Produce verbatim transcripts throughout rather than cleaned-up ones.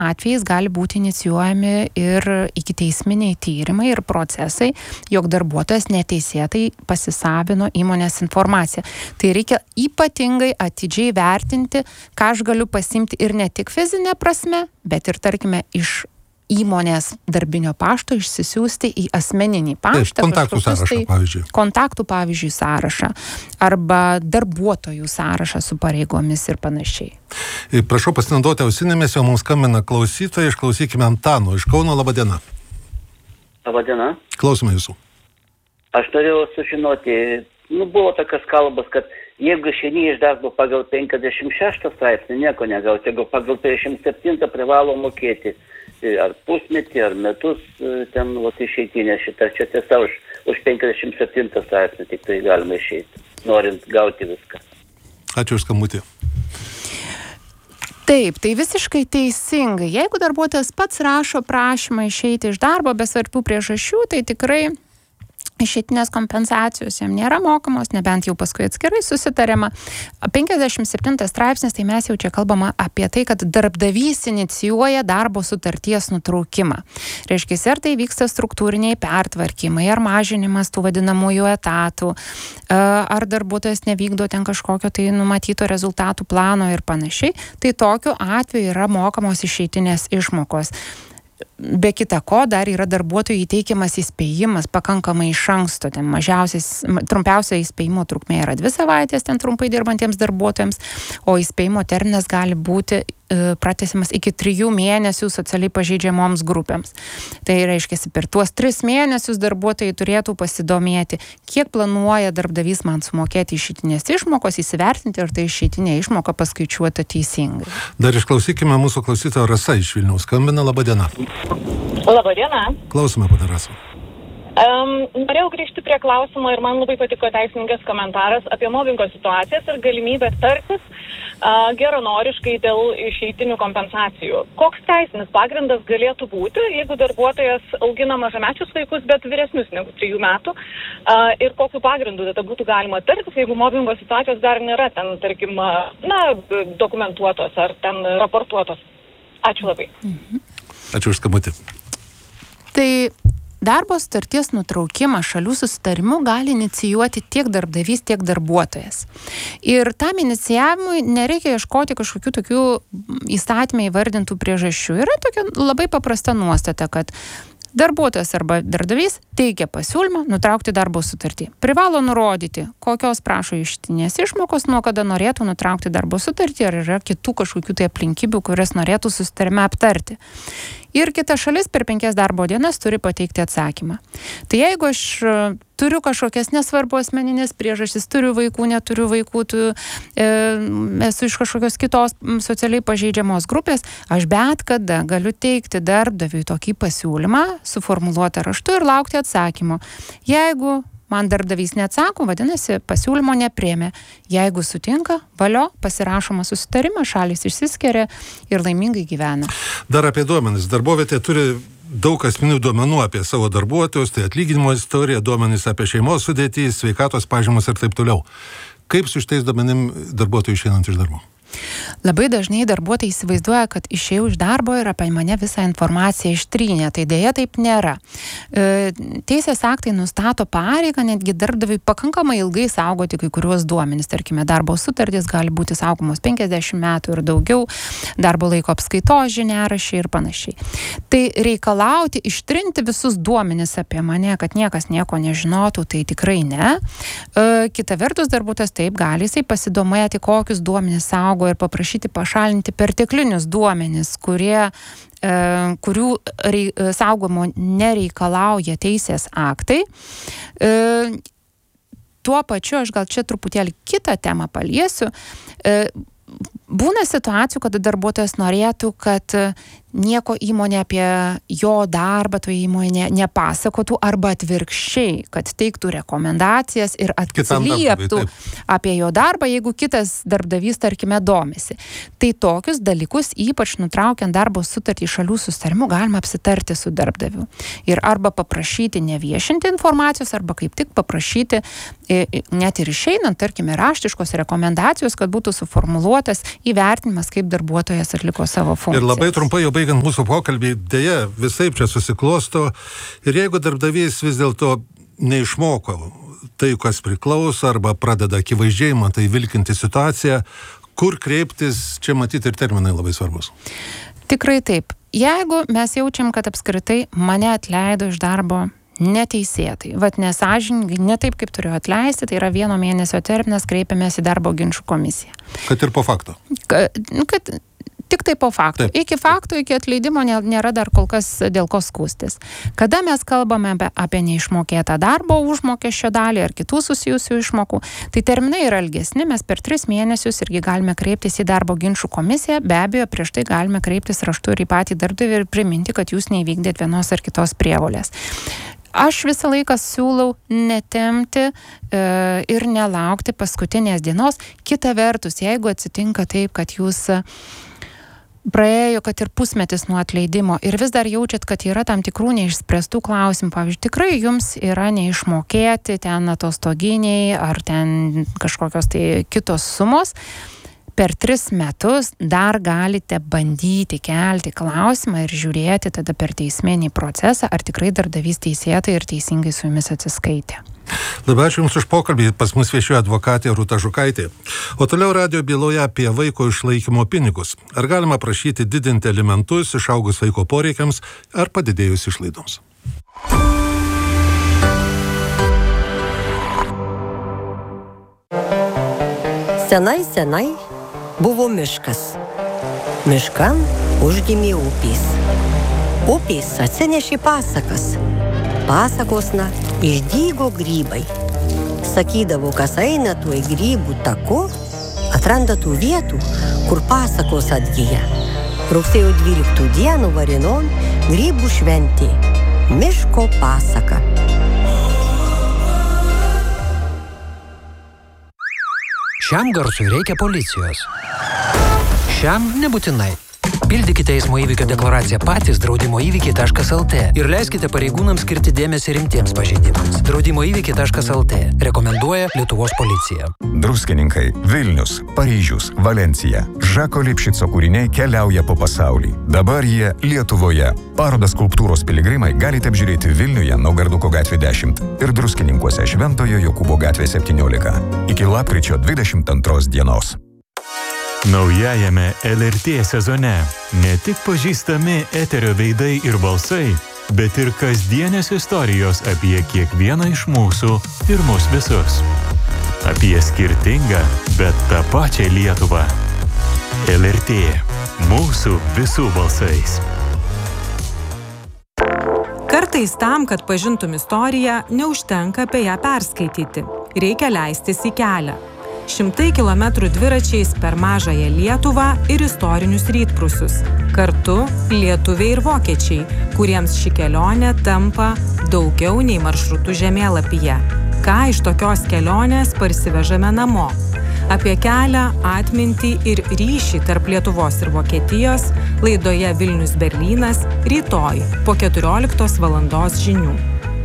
atvejais gali būti inicijuojami ir ikiteisminiai tyrimai ir procesai, jog darbuotojas neteisėtai pasisavino įmonės informaciją. Tai reikia ypatingai atidžiai vertinti, ką aš galiu pasimti ir ne tik fizinė prasme, bet ir, tarkime, iš įmonės darbinio pašto išsisiųsti į asmeninį paštą. Taip, kontaktų sąrašą, tai, pavyzdžiui. Kontaktų, pavyzdžiui, sąrašą arba darbuotojų sąrašą su pareigomis ir panašiai. Prašau pasinaudoti ausinėmis, jau mums skambina klausytojai, išklausykime Antano iš Kauno. Labą dieną. Labą dieną. Klausome jūsų. Aš norėjau sužinoti, nu buvo tokios kalbos, kad jeigu išeini iš darbo pagal penkiasdešimt šeštą straipsnį, nieko negauti, jeigu pagal penkiasdešimt septintą privalo mokėti ar pusmetį, ar metus ten vat, išeitinė šitą. Čia tiesa, už, už penkiasdešimt septintą straipsnį tik tai galima išeiti, norint gauti viską. Ačiū už skambutį. Taip, tai visiškai teisingai. Jeigu darbuotojas pats rašo prašymą išeiti iš darbo be svarbių priežasčių, tai tikrai išeitinės kompensacijos jam nėra mokamos, nebent jau paskui atskirai susitariama. penkiasdešimt septintas straipsnis, tai mes jau čia kalbama apie tai, kad darbdavys inicijuoja darbo sutarties nutraukimą. Reiškia, ar tai vyksta struktūriniai pertvarkymai, ar mažinimas tų vadinamųjų etatų, ar darbuotojas nevykdo ten kažkokio tai numatyto rezultatų plano ir panašiai, tai tokiu atveju yra mokamos išeitinės išmokos. Be kita ko, dar yra darbuotojų įteikiamas įspėjimas pakankamai iš anksto. Ten mažiausias, trumpiausia įspėjimo trukmė yra dvi savaitės ten trumpai dirbantiems darbuotojams, o įspėjimo terminas gali būti e, pratęsiamas iki trijų mėnesių socialiai pažeidžiamoms grupėms. Tai reiškia, per tuos tris mėnesius darbuotojai turėtų pasidomėti, kiek planuoja darbdavys man sumokėti išeitinės išmokos, įsivertinti, ar tai išeitinė išmoka paskaičiuota teisingai. Dar išklausykime mūsų klausytojo Rasa iš Vilniaus. Skambina, laba diena. Labą dieną. Klausome, pana Rasa. Um, norėjau grįžti prie klausimo ir man labai patiko teisininkės komentaras apie mobingo situacijas ir galimybę tartis uh, geranoriškai dėl išeitinių kompensacijų. Koks teisinis pagrindas galėtų būti, jeigu darbuotojas augina mažamečius vaikus, bet vyresnius negu trijų metų, uh, ir kokiu pagrindu tada būtų galima tartis, jeigu mobingo situacijos dar nėra ten, tarkim, na, dokumentuotos ar ten raportuotos. Ačiū labai. Mhm. Ačiū už skambutį. Tai darbo sutarties nutraukimą šalių susitarimu gali inicijuoti tiek darbdavys, tiek darbuotojas. Ir tam inicijavimui nereikia ieškoti kažkokių tokių įstatymai įvardintų priežasčių. Yra tokia labai paprasta nuostata, kad darbuotojas arba darbdavys teikia pasiūlymą nutraukti darbo sutartį. Privalo nurodyti, kokios prašo išeitinės išmokos, nuo kada norėtų nutraukti darbo sutartį, ar yra kitų kažkokių tai aplinkybių, kurias norėtų susitarime aptarti. Ir kita šalis per penkias darbo dienas turi pateikti atsakymą. Tai jeigu aš turiu kažkokias nesvarbu asmeninės priežastis, turiu vaikų, neturiu vaikų, tu, e, esu iš kažkokios kitos socialiai pažeidžiamos grupės, aš bet kada galiu teikti darbdaviui tokį pasiūlymą, suformuluotą raštu ir laukti atsakymo. Jeigu man darbdavys neatsako, vadinasi, pasiūlymo nepriėmė. Jeigu sutinka, valio, pasirašoma susitarimas, šalys išsiskiria ir laimingai gyvena. Dar apie duomenis. Darbovietė turi daug asmeninių duomenų apie savo darbuotojus, tai atlyginimo istorija, duomenys apie šeimos sudėtį, sveikatos pažymus ir taip toliau. Kaip su šitais duomenim darbuotojų išeinant iš darbo? Labai dažnai darbuotojai įsivaizduoja, kad išėjau iš darbo ir apie mane visą informaciją ištrynė. Tai dėja taip nėra. Teisės aktai nustato pareigą netgi darbdaviui pakankamai ilgai saugoti kai kuriuos duomenis. Tarkime, darbo sutartys gali būti saugomos penkiasdešimt metų ir daugiau, darbo laiko apskaitos žiniaraščiai ir panašiai. Tai reikalauti ištrinti visus duomenis apie mane, kad niekas nieko nežinotų, tai tikrai ne. Kita vertus, darbuotojas taip gali jisai pasidomėti, kokius duomenis saugo ir paprašyti pašalinti perteklinius duomenis, kurie, e, kurių rei, saugomo nereikalauja teisės aktai. E, tuo pačiu aš gal čia truputėlį kitą temą paliesiu. E, būna situacijų, kada darbuotojas norėtų, kad nieko įmonė apie jo darbą toje įmonėje nepasakotų arba atvirkščiai, kad teiktų rekomendacijas ir atsilieptų apie jo darbą, jeigu kitas darbdavys, tarkime, domisi. Tai tokius dalykus, ypač nutraukiant darbo sutartį šalių susitarimu, galima apsitarti su darbdaviu. Ir arba paprašyti neviešinti informacijos, arba kaip tik paprašyti net ir išeinant, tarkime, raštiškos rekomendacijos, kad būtų suformuluotas įvertinimas, kaip darbuotojas atliko savo funkcijas. Ir labai trumpai jau baigiant mūsų pokalbį, dėja visaip čia susiklosto ir jeigu darbdavys vis dėlto neišmoko tai, kas priklauso, arba pradeda akivaizdžiai matai vilkinti situaciją, kur kreiptis, čia matyti ir terminai labai svarbus. Tikrai taip. Jeigu mes jaučiam, kad apskritai mane atleido iš darbo neteisėtai, vat nesąžiningai, ne taip, kaip turėjo atleisti, tai yra vieno mėnesio terminas, kreipiamės į darbo ginčų komisiją. Kad ir po fakto? Kad, kad tik tai po fakto. Taip. Iki fakto, iki atleidimo nėra dar kol kas dėl ko skųstis. Kada mes kalbame apie, apie neišmokėtą darbo užmokesčio dalį ar kitų susijusių išmokų, tai terminai yra ilgesni, mes per tris mėnesius irgi galime kreiptis į darbo ginčų komisiją, be abejo, prieš tai galime kreiptis raštu ir į patį darbdavį ir priminti, kad jūs neįvykdėt vienos ar kitos prievolės. Aš visą laiką siūlau netemti e, ir nelaukti paskutinės dienos. Kita vertus, jeigu atsitinka taip, kad jūs praėjo, kad ir pusmetis nuo atleidimo ir vis dar jaučiat, kad yra tam tikrų neišspręstų klausimų, pavyzdžiui, tikrai jums yra neišmokėti ten atostoginiai ar ten kažkokios tai kitos sumos, per tris metus dar galite bandyti kelti klausimą ir žiūrėti tada per teisminį procesą, ar tikrai darbdavys teisėtai ir teisingai su jumis atsiskaitė. Labai ačiū Jums už pokalbį, pas mus viešėjo advokatė Rūta Žukaitė. O toliau radijo byloje apie vaiko išlaikymo pinigus. Ar galima prašyti didinti alimentus išaugus vaiko poreikiams ar padidėjus išlaidoms? Senai, senai buvo miškas. Miškan užgimė upės. Upės atsinešė pasakas. Pasakosna išdygo grybai. Sakydavo, kas eina tuo į grybų taku, atranda tų vietų, kur pasakos atgyja. Rugsėjo dvyliktų dienų Varinon grybų šventė. Miško pasaka. Šiam garsui reikia policijos. Šiam nebūtinai. Pildykite eismo įvykio deklaraciją patys draudimo įvykiai taškas lt ir leiskite pareigūnams skirti dėmesį rimtiems pažeidimams. draudimo įvykiai taškas lt rekomenduoja Lietuvos policija. Druskininkai, Vilnius, Paryžius, Valencija. Žako Lipšico kūriniai keliauja po pasaulį. Dabar jie Lietuvoje. Parodą Skulptūros piligrimai galite apžiūrėti Vilniuje Naugarduko gatvė dešimt ir Druskininkuose Šventojo Jokūbo gatvė septyniolika. Iki lapkričio dvidešimt antros dienos. Naujajame L R T sezone ne tik pažįstami eterio veidai ir balsai, bet ir kasdienės istorijos apie kiekvieną iš mūsų ir mus visus. Apie skirtingą, bet tą pačią Lietuvą. L R T. Mūsų visų balsais. Kartais tam, kad pažintum istoriją, neužtenka apie ją perskaityti. Reikia leistis į kelią. Šimtai kilometrų dviračiais per mažąją Lietuvą ir istorinius rytprūsius. Kartu lietuviai ir vokiečiai, kuriems ši kelionė tampa daugiau nei maršrutų žemėlapyje. Ką iš tokios kelionės parsivežame namo? Apie kelią, atmintį ir ryšį tarp Lietuvos ir Vokietijos laidoje Vilnius Berlynas rytoj po keturioliktos valandos žinių.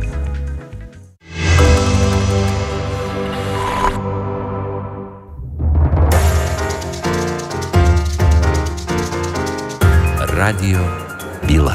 Radio byla.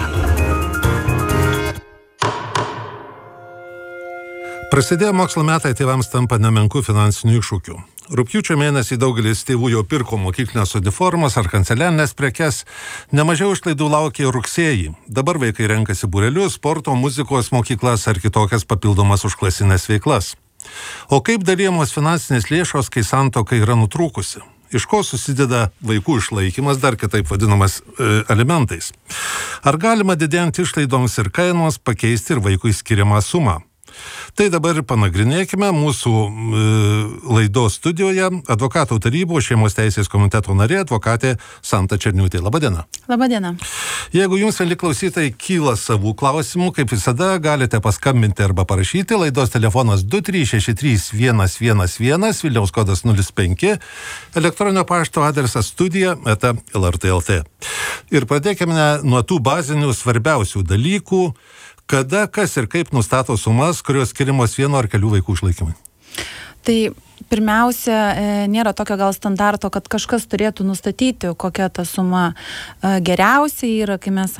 Prasidėjo mokslo metai, tėvams tampa nemenkų finansinių iššūkių. Rugpjūčio mėnesį daugelis tėvų jau pirko mokyklinės uniformas ar kanceliarinės prekes, nemažiau išlaidų laukė rugsėjį. Dabar vaikai renkasi būrelius, sporto, muzikos mokyklas ar kitokias papildomas užklasinės veiklas. O kaip dalijamos finansinės lėšos, kai santuoka yra nutrūkusi? Iš ko susideda vaikų išlaikymas, dar kitaip vadinamas e, alimentais? Ar galima didėjant išlaidoms ir kainos pakeisti ir vaikui skiriamą sumą? Tai dabar panagrinėkime mūsų e, laidos studijoje advokatų tarybos šeimos teisės komiteto narė advokatė Santa Černiūtė. Labadiena. Labadiena. Jeigu jums, mieli klausytojai, kyla savų klausimų, kaip visada galite paskambinti arba parašyti. Laidos telefonas du trys šeši trys vienas vienas vienas, Vilniaus kodas nulis penki, elektroninio pašto adresas studija eta L R T L T. Ir pradėkime nuo tų bazinių svarbiausių dalykų. Kada, kas ir kaip nustato sumas, kurios skiriamos vieno ar kelių vaikų išlaikymui? Tai pirmiausia, nėra tokio gal standarto, kad kažkas turėtų nustatyti, kokia ta suma geriausia yra, kai mes